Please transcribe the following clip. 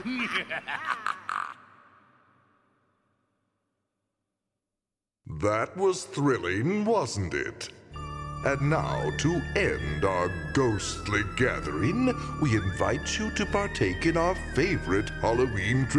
That was thrilling, wasn't it? And now, to end our ghostly gathering, we invite you to partake in our favorite Halloween tradition.